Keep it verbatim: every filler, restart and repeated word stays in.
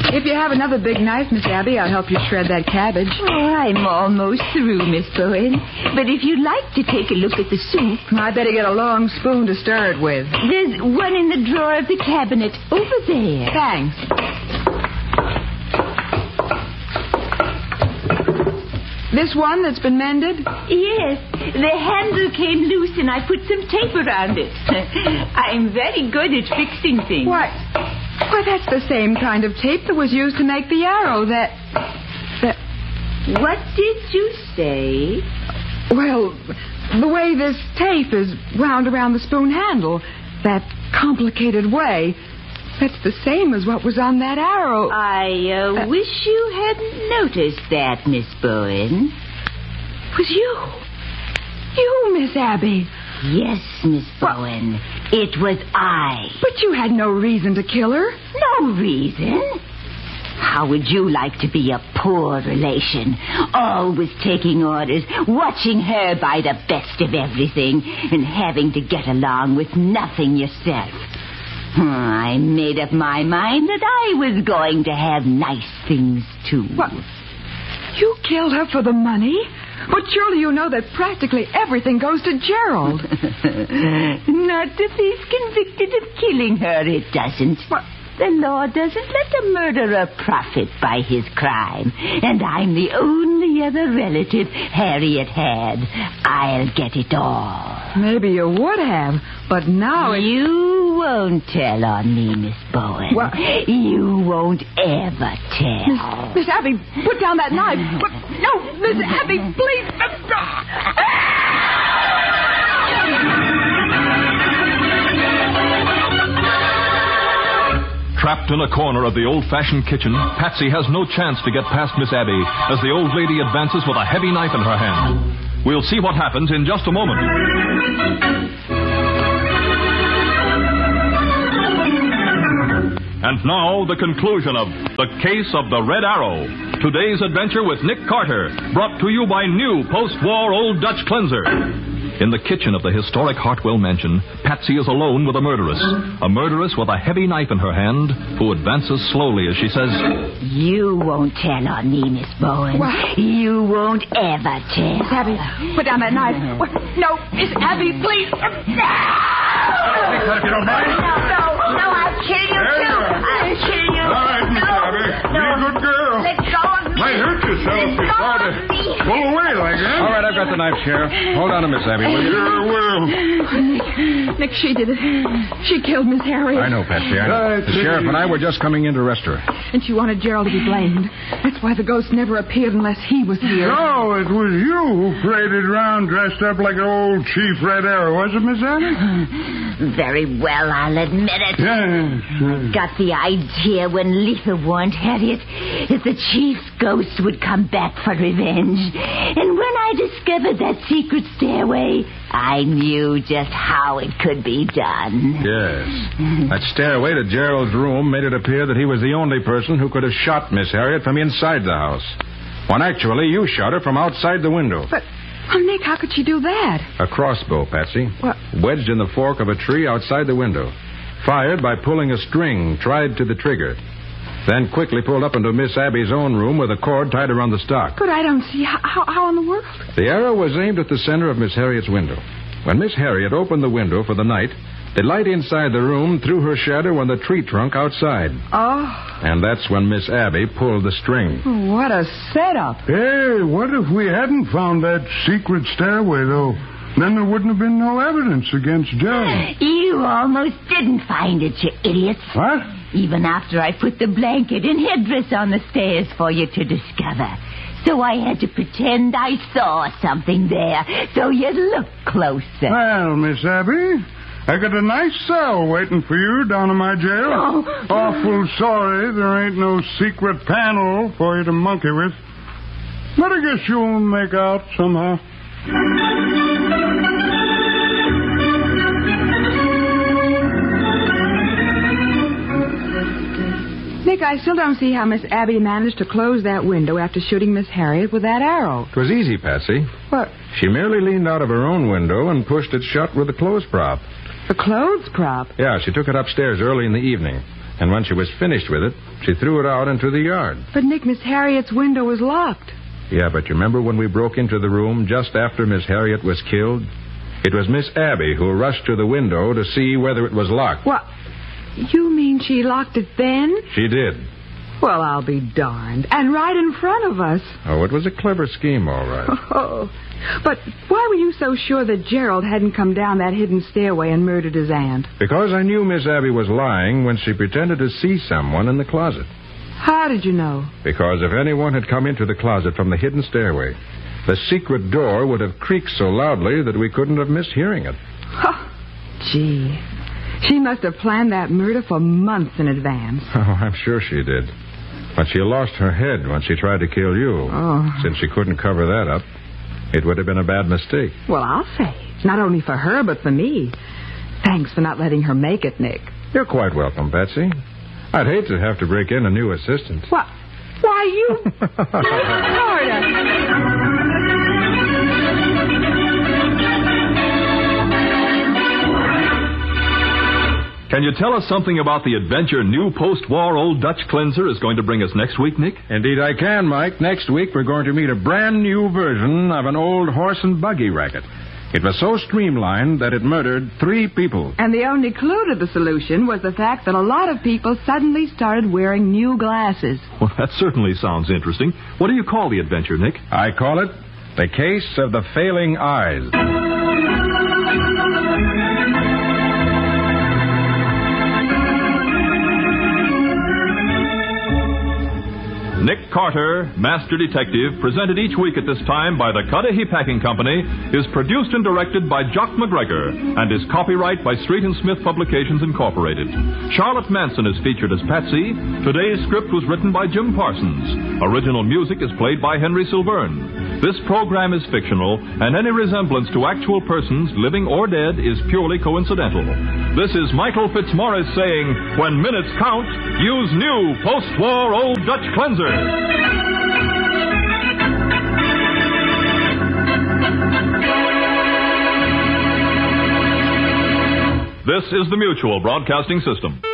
If you have another big knife, Miss Abby, I'll help you shred that cabbage. Oh, I'm almost through, Miss Bowen. But if you'd like to take a look at the soup... I better get a long spoon to stir it with. There's one in the drawer of the cabinet over there. Thanks. This one that's been mended? Yes. The handle came loose and I put some tape around it. I'm very good at fixing things. Why... Why, that's the same kind of tape that was used to make the arrow that... that... What did you say? Well, the way this tape is wound around the spoon handle, that complicated way, that's the same as what was on that arrow. I uh, uh, wish you hadn't noticed that, Miss Bowen. It was you. You, Miss Abby. Yes, Miss Bowen. It was I. But you had no reason to kill her. No reason? How would you like to be a poor relation? Always taking orders, watching her buy the best of everything, and having to get along with nothing yourself. I made up my mind that I was going to have nice things, too. What? You killed her for the money? But surely you know that practically everything goes to Gerald. Not if he's convicted of killing her, it doesn't. What? The law doesn't let a murderer profit by his crime. And I'm the only other relative Harriet had. I'll get it all. Maybe you would have, but now it... You won't tell on me, Miss Bowen. What? You won't ever tell. Miss, Miss Abby, put down that knife. But, no, Miss Abby, please. Trapped in a corner of the old-fashioned kitchen, Patsy has no chance to get past Miss Abby as the old lady advances with a heavy knife in her hand. We'll see what happens in just a moment. And now, the conclusion of The Case of the Red Arrow. Today's adventure with Nick Carter, brought to you by new post-war Old Dutch Cleanser. In the kitchen of the historic Hartwell mansion, Patsy is alone with a murderess. A murderess with a heavy knife in her hand, who advances slowly as she says... You won't tell on me, Miss Bowen. What? You won't ever tell. Miss Abby, put down that knife. What? No, Miss Abby, please. No! If you don't mind. No, no, no, I'll kill you, too. I'll kill you. All right, Miss no, Abby. no. Be a good girl. Let go of me. Might hurt yourself if you try to pull away like that. All right, I've got the knife, Sheriff. Hold on to Miss Abby, will you? Sure will. Nick, Nick, she did it. She killed Miss Harriet. I know, Patsy. I know. Right, The sheriff and I were just coming in to arrest her. And she wanted Gerald to be blamed. That's why the ghost never appeared unless he was here. So it was you who paraded around dressed up like an old Chief Red Arrow, was it, Miss Abby? Very well, I'll admit it. Yes. Got the idea when Letha warned Harriet that the chief's ghost would come back for revenge. And when I discovered that secret stairway, I knew just how it could be done. Yes. That stairway to Gerald's room made it appear that he was the only person who could have shot Miss Harriet from inside the house. When actually you shot her from outside the window. But, oh, Nick, how could she do that? A crossbow, Patsy. What? Wedged in the fork of a tree outside the window. Fired by pulling a string tied to the trigger. Then quickly pulled up into Miss Abby's own room with a cord tied around the stock. But I don't see how, how, how in the world. The arrow was aimed at the center of Miss Harriet's window. When Miss Harriet opened the window for the night, the light inside the room threw her shadow on the tree trunk outside. Oh. And that's when Miss Abby pulled the string. What a setup. Hey, what if we hadn't found that secret stairway, though? Then there wouldn't have been no evidence against Gerald. You almost didn't find it, you idiots. What? Even after I put the blanket and headdress on the stairs for you to discover. So I had to pretend I saw something there, so you'd look closer. Well, Miss Abby, I got a nice cell waiting for you down in my jail. Oh. Awful sorry there ain't no secret panel for you to monkey with. But I guess you'll make out somehow. Nick, I still don't see how Miss Abby managed to close that window after shooting Miss Harriet with that arrow. It was easy, Patsy. What? She merely leaned out of her own window and pushed it shut with a clothes prop. The clothes prop? Yeah, she took it upstairs early in the evening. And when she was finished with it, she threw it out into the yard. But, Nick, Miss Harriet's window was locked. Yeah, but you remember when we broke into the room just after Miss Harriet was killed? It was Miss Abby who rushed to the window to see whether it was locked. What? You mean she locked it then? She did. Well, I'll be darned. And right in front of us. Oh, it was a clever scheme, all right. Oh, but why were you so sure that Gerald hadn't come down that hidden stairway and murdered his aunt? Because I knew Miss Abby was lying when she pretended to see someone in the closet. How did you know? Because if anyone had come into the closet from the hidden stairway, the secret door would have creaked so loudly that we couldn't have missed hearing it. Oh, gee. She must have planned that murder for months in advance. Oh, I'm sure she did. But she lost her head when she tried to kill you. Oh. Since she couldn't cover that up, it would have been a bad mistake. Well, I'll say. Not only for her, but for me. Thanks for not letting her make it, Nick. You're quite welcome, Betsy. I'd hate to have to break in a new assistant. What? Why, you... Florida. Can you tell us something about the adventure new post-war Old Dutch Cleanser is going to bring us next week, Nick? Indeed I can, Mike. Next week we're going to meet a brand new version of an old horse and buggy racket. It was so streamlined that it murdered three people. And the only clue to the solution was the fact that a lot of people suddenly started wearing new glasses. Well, that certainly sounds interesting. What do you call the adventure, Nick? I call it The Case of the Failing Eyes. Nick Carter, Master Detective, presented each week at this time by the Cudahy Packing Company, is produced and directed by Jock McGregor and is copyright by Street and Smith Publications, Incorporated. Charlotte Manson is featured as Patsy. Today's script was written by Jim Parsons. Original music is played by Henry Silverne. This program is fictional, and any resemblance to actual persons, living or dead, is purely coincidental. This is Michael Fitzmaurice saying, when minutes count, use new post-war Old Dutch Cleanser. This is the Mutual Broadcasting System.